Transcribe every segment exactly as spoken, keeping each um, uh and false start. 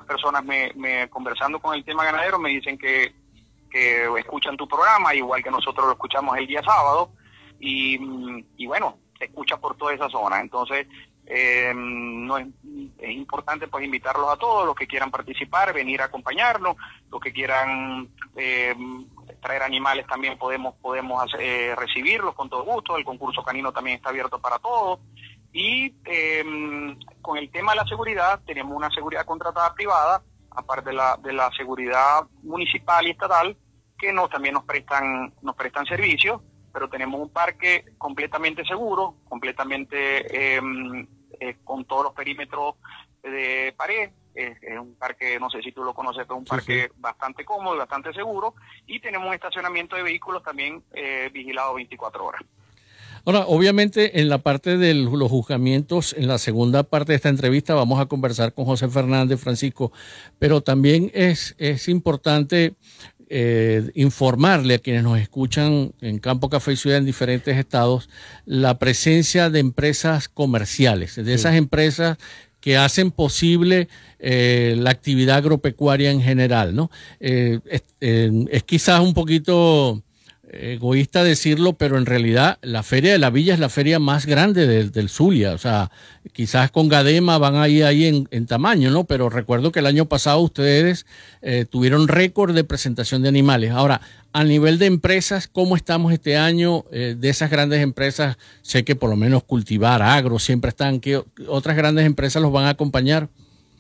personas me, me conversando con el tema ganadero me dicen que, que escuchan tu programa, igual que nosotros lo escuchamos el día sábado, y, y bueno, se escucha por toda esa zona. Entonces, eh, no es, es importante pues invitarlos a todos, los que quieran participar, venir a acompañarnos, los que quieran eh, traer animales también podemos podemos hacer, eh, recibirlos con todo gusto. El concurso canino también está abierto para todos. Y eh, con el tema de la seguridad, tenemos una seguridad contratada privada, aparte de la, de la seguridad municipal y estatal, que nos, también nos prestan, nos prestan servicios, pero tenemos un parque completamente seguro, completamente eh, eh, con todos los perímetros de pared. Es, es un parque, no sé si tú lo conoces, pero es un Sí, parque sí. bastante cómodo y bastante seguro, y tenemos un estacionamiento de vehículos también eh, vigilado veinticuatro horas. Ahora, obviamente, en la parte de los juzgamientos, en la segunda parte de esta entrevista, vamos a conversar con José Fernández, Francisco, pero también es, es importante eh, informarle a quienes nos escuchan en Campo Café y Ciudad en diferentes estados la presencia de empresas comerciales, de esas Sí. empresas que hacen posible eh, la actividad agropecuaria en general, ¿no? Eh, es, eh, es quizás un poquito egoísta decirlo, pero en realidad la Feria de la Villa es la feria más grande del, del Zulia. O sea, quizás con Gadema van ahí, ahí en, en tamaño, ¿no? Pero recuerdo que el año pasado ustedes eh, tuvieron récord de presentación de animales. Ahora, a nivel de empresas, ¿cómo estamos este año? Eh, de esas grandes empresas, sé que por lo menos Cultivar, Agro, siempre están. ¿Qué otras grandes empresas los van a acompañar?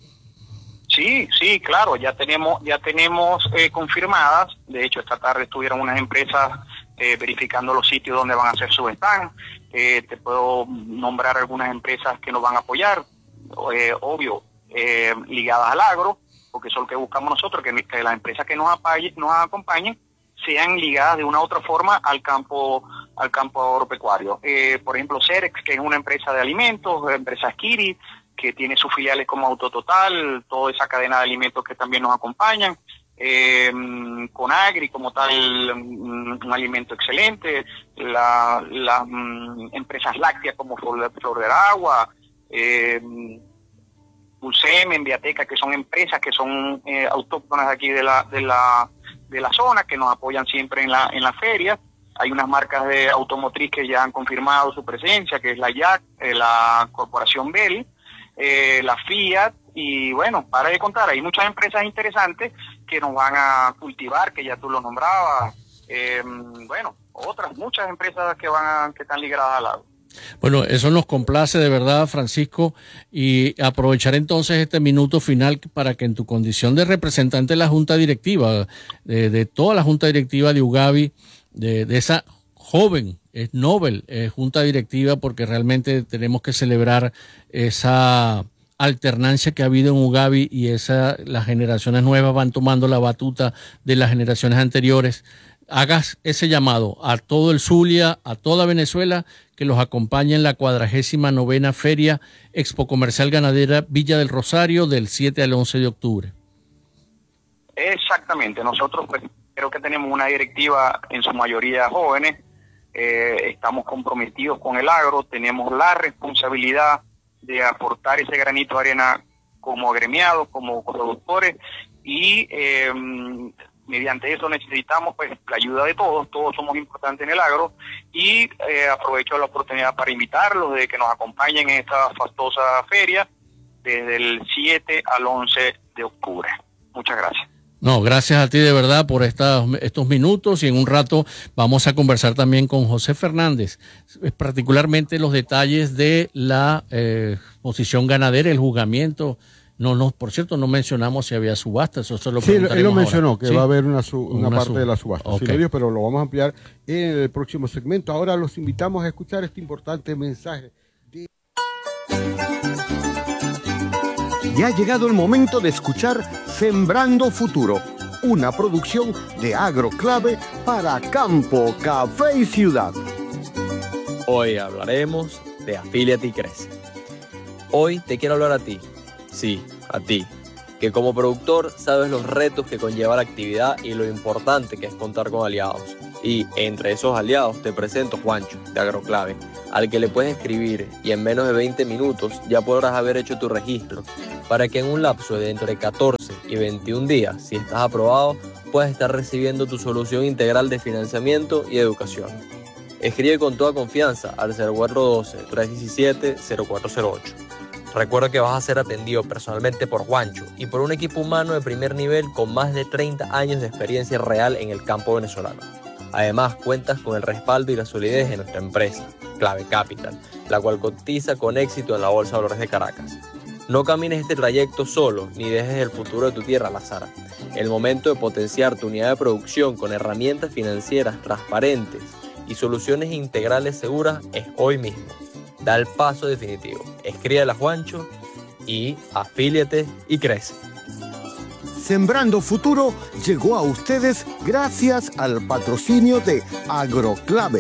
Sí, sí, claro, ya tenemos ya tenemos eh, confirmadas. De hecho, esta tarde estuvieron unas empresas eh, verificando los sitios donde van a hacer su stand. Eh, te puedo nombrar algunas empresas que nos van a apoyar, eh, obvio, eh, ligadas al agro, porque eso es lo que buscamos nosotros, que, que las empresas que nos, apaye, nos acompañen sean ligadas de una u otra forma al campo al campo agropecuario. Eh, por ejemplo, Cerex, que es una empresa de alimentos, empresa Skiri, que tiene sus filiales como Autototal, toda esa cadena de alimentos que también nos acompañan, eh, Conagri como tal, un, un alimento excelente, las la, um, empresas lácteas como Flor, Flor del Agua, eh, Pulsemen, Viateca, que son empresas que son eh, autóctonas aquí de la, de la, de la zona, que nos apoyan siempre en la, en la feria. Hay unas marcas de automotriz que ya han confirmado su presencia, que es la Yak, eh, la Corporación Bell, Eh, la Fiat, y bueno, para de contar, hay muchas empresas interesantes que nos van a cultivar, que ya tú lo nombrabas, eh, bueno, otras muchas empresas que van a, que están ligadas al lado. Bueno, eso nos complace de verdad, Francisco, y aprovechar entonces este minuto final para que en tu condición de representante de la Junta Directiva, de, de toda la Junta Directiva de Ugavi, de, de esa joven, es Nobel, eh, Junta Directiva, porque realmente tenemos que celebrar esa alternancia que ha habido en Ugavi y esa, las generaciones nuevas van tomando la batuta de las generaciones anteriores. Hagas ese llamado a todo el Zulia, a toda Venezuela, que los acompañe en la cuadragésima novena Feria Expo Comercial Ganadera Villa del Rosario del siete al once de octubre. Exactamente, nosotros pues, creo que tenemos una directiva en su mayoría jóvenes, eh, estamos comprometidos con el agro, tenemos la responsabilidad de aportar ese granito de arena como agremiados, como productores, y eh, mediante eso necesitamos pues la ayuda de todos, todos somos importantes en el agro, y eh, aprovecho la oportunidad para invitarlos de que nos acompañen en esta fastuosa feria desde el siete al once de octubre. Muchas gracias. No, gracias a ti de verdad por esta, estos minutos, y en un rato vamos a conversar también con José Fernández, particularmente los detalles de la eh, exposición ganadera, el juzgamiento. No, no, por cierto, no mencionamos si había subasta, eso se lo Sí, él lo mencionó, ahora. que ¿Sí? va a haber una, su, una, una parte sub... de la subasta, okay. sí lo dio, pero lo vamos a ampliar en el próximo segmento. Ahora los invitamos a escuchar este importante mensaje. De... Ya ha llegado el momento de escuchar Sembrando Futuro, una producción de Agroclave para Campo, Café y Ciudad. Hoy hablaremos de Afíliate y Crece. Hoy te quiero hablar a ti, sí, a ti, que como productor sabes los retos que conlleva la actividad y lo importante que es contar con aliados. Y entre esos aliados te presento Juancho, de Agroclave, al que le puedes escribir y en menos de veinte minutos ya podrás haber hecho tu registro, para que en un lapso de entre catorce y veintiún días, si estás aprobado, puedes estar recibiendo tu solución integral de financiamiento y educación. Escribe con toda confianza al cero cuatro uno dos, tres uno siete, cero cuatro cero ocho. Recuerda que vas a ser atendido personalmente por Juancho y por un equipo humano de primer nivel con más de treinta años de experiencia real en el campo venezolano. Además, cuentas con el respaldo y la solidez de nuestra empresa, Clave Capital, la cual cotiza con éxito en la Bolsa de Valores de Caracas. No camines este trayecto solo, ni dejes el futuro de tu tierra al azar. El momento de potenciar tu unidad de producción con herramientas financieras transparentes y soluciones integrales seguras es hoy mismo. Da el paso definitivo. Escríbele a Juancho y afíliate y crece. Sembrando Futuro llegó a ustedes gracias al patrocinio de Agroclave.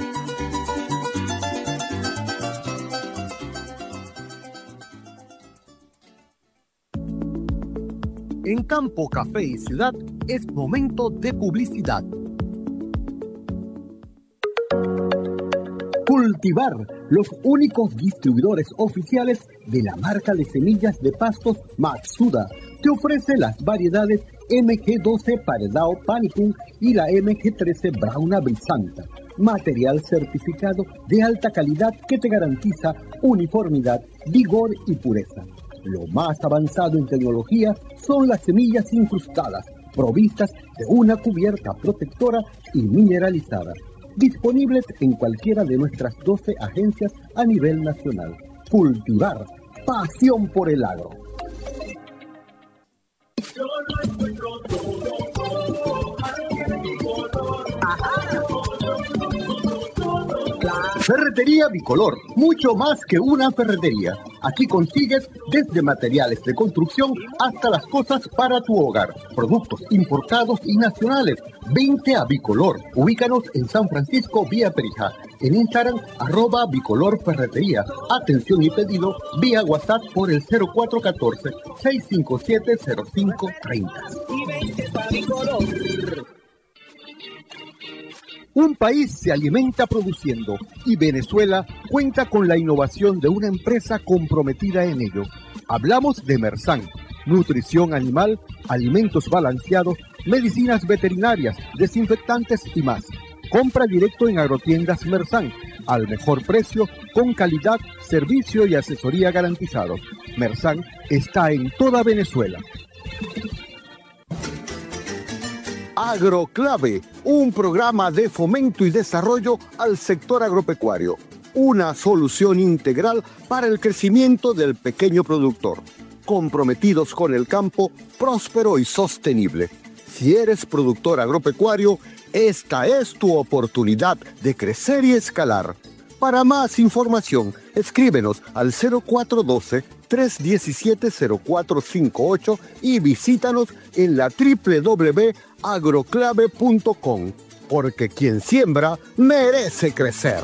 En Campo, Café y Ciudad es momento de publicidad. Cultivar, los únicos distribuidores oficiales de la marca de semillas de pastos Matsuda, te ofrece las variedades M G doce Paredao Panicum y la M G trece Brauna Brisanta, material certificado de alta calidad que te garantiza uniformidad, vigor y pureza. Lo más avanzado en tecnología son las semillas incrustadas, provistas de una cubierta protectora y mineralizada, disponibles en cualquiera de nuestras doce agencias a nivel nacional. Cultivar, pasión por el agro. Ferretería Bicolor, mucho más que una ferretería. Aquí consigues desde materiales de construcción hasta las cosas para tu hogar. Productos importados y nacionales. Vente a Bicolor. Ubícanos en San Francisco, vía Perijá. En Instagram, arroba Bicolor Ferretería. Atención y pedido vía WhatsApp por el cero cuatro uno cuatro, seis cinco siete, cero cinco tres cero. Y vente a Bicolor. Un país se alimenta produciendo y Venezuela cuenta con la innovación de una empresa comprometida en ello. Hablamos de Mersan, nutrición animal, alimentos balanceados, medicinas veterinarias, desinfectantes y más. Compra directo en Agrotiendas Mersan, al mejor precio, con calidad, servicio y asesoría garantizados. Mersan está en toda Venezuela. Agroclave, un programa de fomento y desarrollo al sector agropecuario. Una solución integral para el crecimiento del pequeño productor. Comprometidos con el campo próspero y sostenible. Si eres productor agropecuario, esta es tu oportunidad de crecer y escalar. Para más información, escríbenos al cero cuatro uno dos, tres uno siete, cero cuatro cinco ocho y visítanos en la doble u doble u doble u punto agroclave punto com, porque quien siembra merece crecer.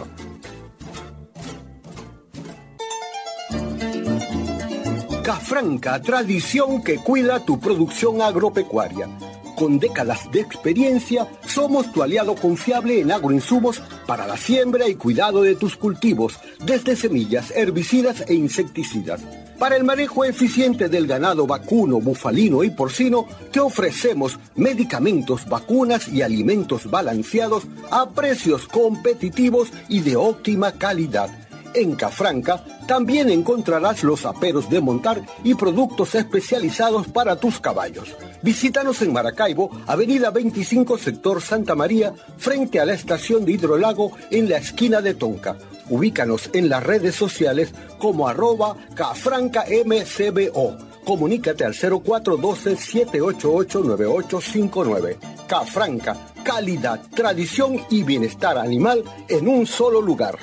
Cafranca, tradición que cuida tu producción agropecuaria. Con décadas de experiencia, somos tu aliado confiable en agroinsumos para la siembra y cuidado de tus cultivos, desde semillas, herbicidas e insecticidas. Para el manejo eficiente del ganado vacuno, bufalino y porcino, te ofrecemos medicamentos, vacunas y alimentos balanceados a precios competitivos y de óptima calidad. En Cafranca también encontrarás los aperos de montar y productos especializados para tus caballos. Visítanos en Maracaibo, avenida veinticinco, sector Santa María, frente a la estación de Hidrolago, en la esquina de Tonca. Ubícanos en las redes sociales como arroba cafrancamcbo. Comunícate al cero cuatro uno dos, siete ocho ocho, nueve ocho cinco nueve. Cafranca, calidad, tradición y bienestar animal en un solo lugar.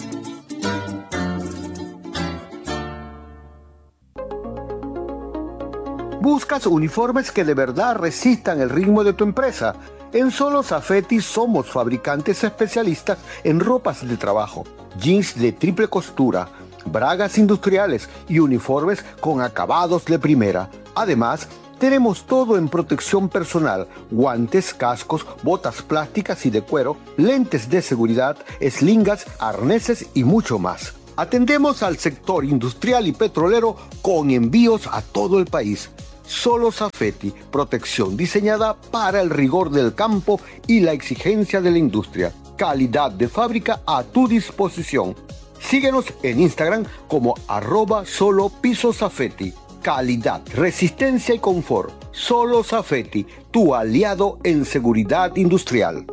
¿Buscas uniformes que de verdad resistan el ritmo de tu empresa? En Solo Safety somos fabricantes especialistas en ropas de trabajo, jeans de triple costura, bragas industriales y uniformes con acabados de primera. Además, tenemos todo en protección personal, guantes, cascos, botas plásticas y de cuero, lentes de seguridad, eslingas, arneses y mucho más. Atendemos al sector industrial y petrolero con envíos a todo el país. Solo Safety, protección diseñada para el rigor del campo y la exigencia de la industria. Calidad de fábrica a tu disposición. Síguenos en Instagram como arroba solo piso Safety. Calidad, resistencia y confort. Solo Safety, tu aliado en seguridad industrial.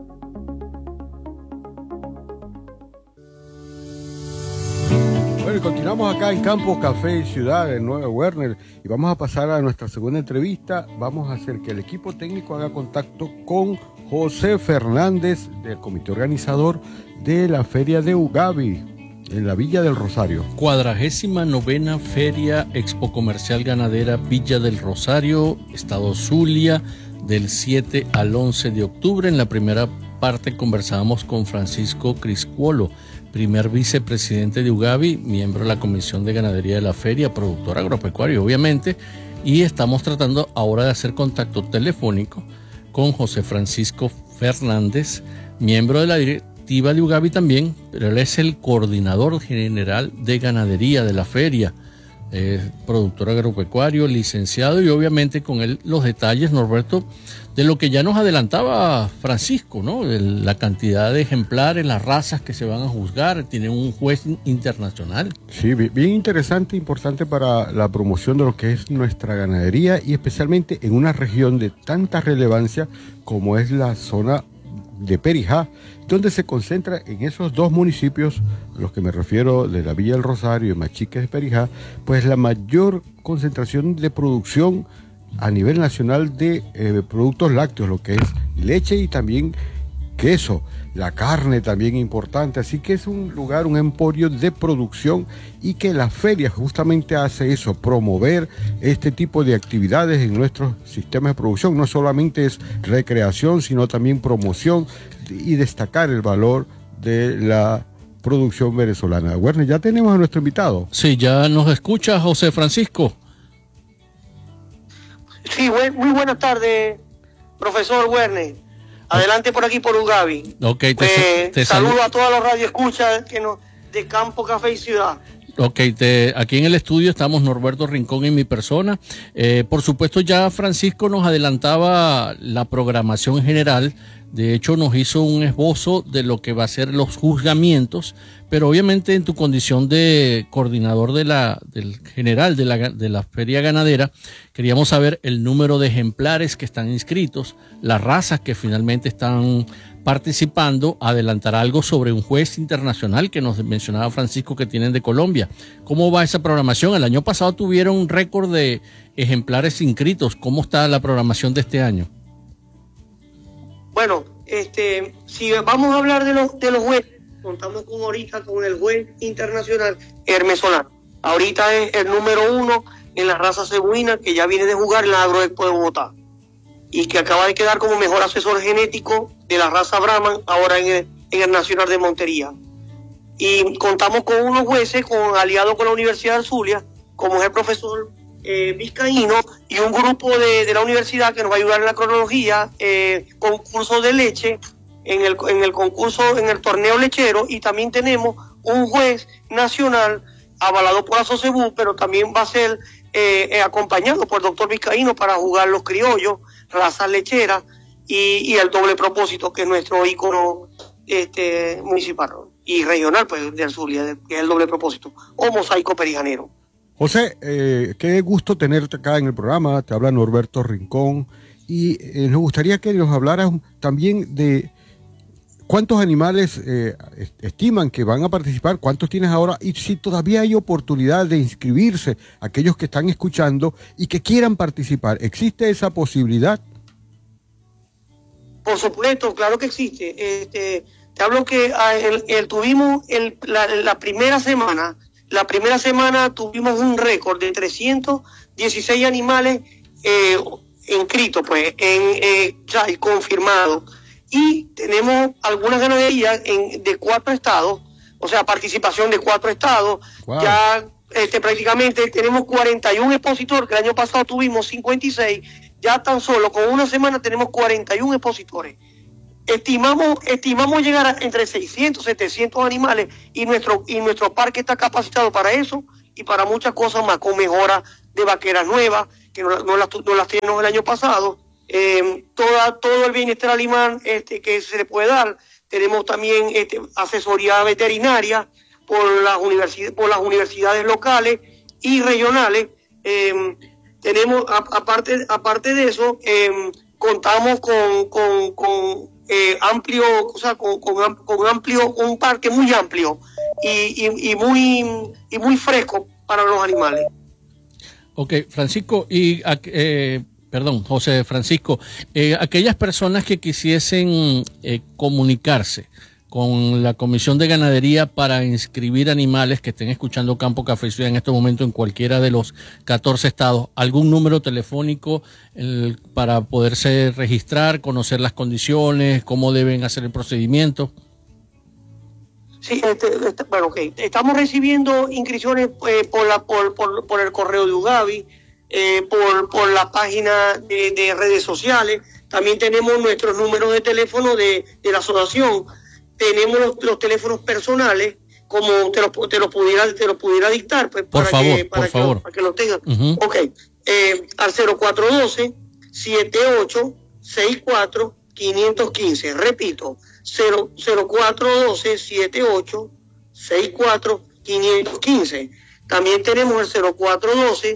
Bueno, y continuamos acá en Campos Café y Ciudad, en Nueva Werner, y vamos a pasar a nuestra segunda entrevista. Vamos a hacer que el equipo técnico haga contacto con José Fernández, del comité organizador de la Feria de Ugabi, en la Villa del Rosario. Cuadragésima novena Feria Expo Comercial Ganadera Villa del Rosario, Estado Zulia, del siete al once de octubre. En la primera parte conversábamos con Francisco Criscuolo, primer vicepresidente de Ugabi, miembro de la Comisión de Ganadería de la Feria, productor agropecuario, obviamente, y estamos tratando ahora de hacer contacto telefónico con José Francisco Fernández, miembro de la directiva de Ugabi también, pero él es el coordinador general de ganadería de la feria, eh, productor agropecuario, licenciado, y obviamente con él los detalles, Norberto, de lo que ya nos adelantaba Francisco, ¿no? De la cantidad de ejemplares, las razas que se van a juzgar, tiene un juez internacional. Sí, bien interesante, importante para la promoción de lo que es nuestra ganadería y especialmente en una región de tanta relevancia como es la zona de Perijá, donde se concentra en esos dos municipios, a los que me refiero, de la Villa del Rosario y Machiques de Perijá, pues la mayor concentración de producción a nivel nacional de eh, productos lácteos, lo que es leche y también queso, la carne también importante, así que es un lugar, un emporio de producción, y que la feria justamente hace eso, promover este tipo de actividades en nuestros sistemas de producción. No solamente es recreación, sino también promoción y destacar el valor de la producción venezolana. Werner, ya tenemos a nuestro invitado. Sí, ya nos escucha José Francisco. Sí, buen, muy buenas tardes, profesor Werner. Adelante por aquí por Ugabi. Ok, te, eh, te saludo saludo a todos los radioescuchas que nos, de Campo, Café y Ciudad. Ok, te, aquí en el estudio estamos Norberto Rincón y mi persona. Eh, por supuesto, ya Francisco nos adelantaba la programación general. De hecho, nos hizo un esbozo de lo que va a ser los juzgamientos, pero obviamente en tu condición de coordinador de la, del general de la, de la feria ganadera, queríamos saber el número de ejemplares que están inscritos, las razas que finalmente están participando, adelantar algo sobre un juez internacional que nos mencionaba Francisco que tienen de Colombia. ¿Cómo va esa programación? El año pasado tuvieron un récord de ejemplares inscritos. ¿Cómo está la programación de este año? Bueno, este, si vamos a hablar de los, de los jueces, contamos con ahorita con el juez internacional Hermes Solano. Ahorita es el número uno en la raza cebuina, que ya viene de jugar en la Agroexpo de Bogotá y que acaba de quedar como mejor asesor genético de la raza Brahman ahora en el, en el Nacional de Montería. Y contamos con unos jueces con aliados con la Universidad de Zulia, como es el profesor eh, Vizcaíno, y un grupo de, de la universidad que nos va a ayudar en la cronología, eh, concurso de leche, en el, en el concurso, en el torneo lechero, y también tenemos un juez nacional avalado por Asocebú, pero también va a ser eh, eh, acompañado por el doctor Vizcaíno para jugar los criollos, razas lecheras y, y el doble propósito, que es nuestro ícono este, municipal y regional, pues, del Zulia, que es el doble propósito, o mosaico perijanero. José, eh, qué gusto tenerte acá en el programa. Te habla Norberto Rincón y eh, nos gustaría que nos hablaras también de cuántos animales eh, estiman que van a participar, cuántos tienes ahora y si todavía hay oportunidad de inscribirse aquellos que están escuchando y que quieran participar. ¿Existe esa posibilidad? Por supuesto, claro que existe. Este, te hablo que el, el, tuvimos el, la, la primera semana, la primera semana tuvimos un récord de trescientos dieciséis animales eh, inscritos, pues, en, eh, ya confirmados. Y tenemos algunas ganaderías en, de cuatro estados, o sea, participación de cuatro estados. Wow. Ya este, prácticamente tenemos cuarenta y uno expositores, que el año pasado tuvimos cincuenta y seis, ya tan solo con una semana tenemos cuarenta y uno expositores. Estimamos, estimamos llegar a entre seiscientos, setecientos animales, y nuestro, y nuestro parque está capacitado para eso y para muchas cosas más, con mejora de vaqueras nuevas que no, no, las, no las tenemos el año pasado. Eh, toda, todo el bienestar animal este, que se le puede dar. Tenemos también este, asesoría veterinaria por las, universidad, por las universidades locales y regionales. Eh, tenemos, a, aparte, aparte de eso, eh, contamos con, con, con eh, amplio, o sea, con, con, con amplio, un parque muy amplio y, y, y muy y muy fresco para los animales. Ok, Francisco, y eh, perdón, José Francisco, eh, aquellas personas que quisiesen eh, comunicarse con la Comisión de Ganadería para inscribir animales que estén escuchando Campo Café y Ciudad en este momento en cualquiera de los catorce estados, ¿algún número telefónico el, para poderse registrar, conocer las condiciones, cómo deben hacer el procedimiento? Sí, este, este, bueno, ok. Estamos recibiendo inscripciones eh, por, la, por, por, por el correo de Ugavi, eh, por, por la página de, de redes sociales. También tenemos nuestros números de teléfono de, de la asociación. Tenemos los, los teléfonos personales, como te lo, te lo pudiera te lo pudiera dictar, pues, por para favor, que para por que, favor. para que lo tengan. Uh-huh. Ok, eh, al cero cuatro uno dos, siete ocho seis cuatro, cinco uno cinco. Repito, cero cuatro uno dos, siete ocho seis cuatro, cinco uno cinco. También tenemos el cero cuatro uno dos,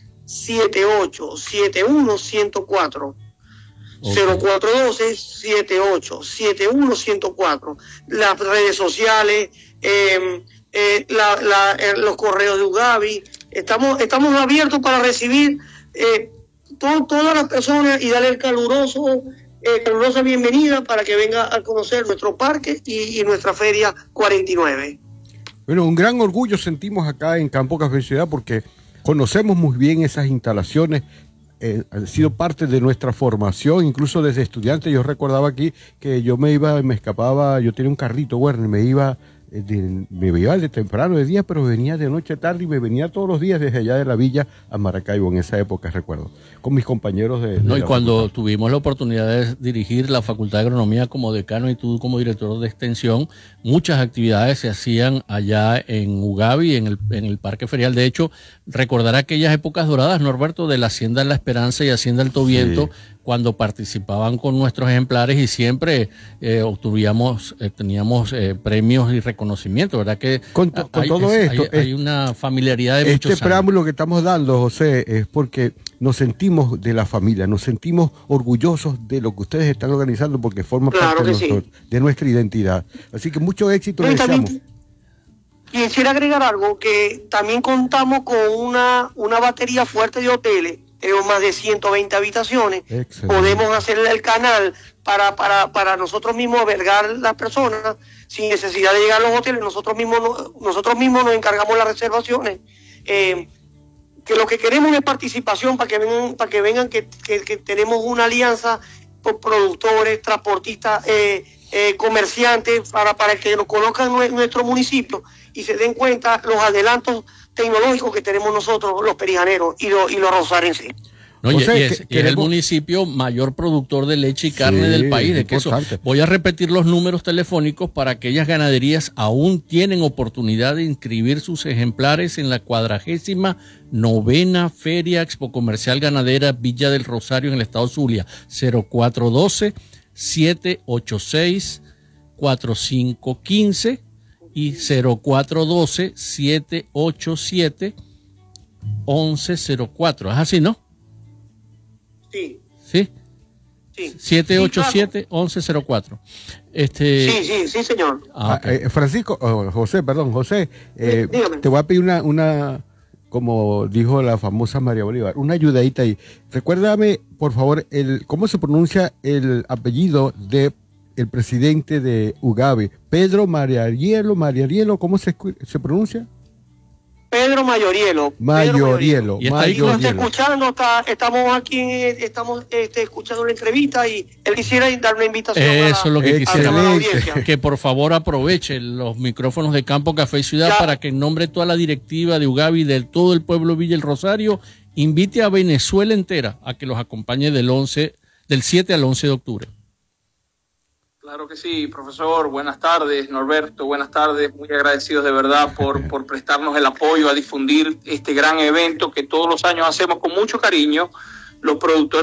siete ocho siete uno, uno cero cuatro. Okay. cero cuatro uno dos, siete ocho siete uno, uno cero cuatro. Las redes sociales, eh, eh, la, la, eh, los correos de Ugavi. Estamos, estamos abiertos para recibir eh, to, todas las personas y darle el caluroso, eh, calurosa bienvenida para que venga a conocer nuestro parque y, y nuestra feria cuarenta y nueve. Bueno, un gran orgullo sentimos acá en Campo Café Ciudad porque conocemos muy bien esas instalaciones. Eh, han sido parte de nuestra formación, incluso desde estudiante. Yo recordaba aquí que yo me iba, me escapaba, yo tenía un carrito, Werner, me iba, eh, de, me iba de temprano de día, pero venía de noche tarde y me venía todos los días desde allá de la villa a Maracaibo, en esa época, recuerdo, con mis compañeros de... de no, y cuando facultad. Tuvimos la oportunidad de dirigir la Facultad de Agronomía como decano y tú como director de extensión, muchas actividades se hacían allá en Ugavi, en el, en el Parque Ferial. De hecho, recordar aquellas épocas doradas, Norberto, de la Hacienda La Esperanza y Hacienda Alto Viento, sí, cuando participaban con nuestros ejemplares y siempre eh, obtuvíamos, eh, teníamos eh, premios y reconocimientos, ¿verdad? Que con, to, con hay, todo es, esto, hay, hay una familiaridad de muchos años. Este preámbulo que estamos dando, José, es porque nos sentimos de la familia, nos sentimos orgullosos de lo que ustedes están organizando porque forma claro parte de, sí. nuestro, de nuestra identidad. Así que mucho éxito les deseamos. Quisiera agregar algo, que también contamos con una, una batería fuerte de hoteles. Tenemos más de ciento veinte habitaciones. Excelente. Podemos hacer el canal para, para, para nosotros mismos albergar las personas sin necesidad de llegar a los hoteles. Nosotros mismos, nosotros mismos nos encargamos las reservaciones. Eh, que lo que queremos es participación para que vengan, para que, vengan que, que, que tenemos una alianza por productores, transportistas, eh, eh, comerciantes, para, para que nos conozcan nuestro municipio y se den cuenta los adelantos tecnológicos que tenemos nosotros, los perijaneros y, lo, y los rosarenses. No, y, o sea, y es, que, y es el municipio mayor productor de leche y carne sí, del país, de queso. Voy a repetir los números telefónicos para aquellas ganaderías aún tienen oportunidad de inscribir sus ejemplares en la cuadragésima novena Feria Expo Comercial Ganadera Villa del Rosario en el estado Zulia. cero cuatro uno dos, siete ocho seis, cuatro cinco uno cinco y cero cuatro uno dos, siete ocho siete, once cero cuatro. ¿Es así, no? Sí. ¿Sí? Sí. siete ocho siete, sí, claro. once cero cuatro. Este... Sí, sí, sí, señor. Ah, okay. eh, Francisco, oh, José, perdón, José, eh, te voy a pedir una, una, como dijo la famosa María Bolívar, una ayudadita ahí. Recuérdame, por favor, el cómo se pronuncia el apellido de el presidente de Ugavi, Pedro Mayorielo, Mayorielo, ¿cómo se, se pronuncia? Pedro Mayorielo. Mayorielo. Y está escuchando, está, estamos aquí, estamos este, escuchando la entrevista y él quisiera dar una invitación. Eso a, es lo que quisiera. A la audiencia. Que por favor aproveche los micrófonos de Campo Café y Ciudad ya. Para que en nombre de toda la directiva de Ugavi, de todo el pueblo Villa El Rosario, invite a Venezuela entera a que los acompañe del once, del siete al once de octubre. Claro que sí, profesor. Buenas tardes, Norberto. Buenas tardes. Muy agradecidos de verdad por, por prestarnos el apoyo a difundir este gran evento que todos los años hacemos con mucho cariño los productores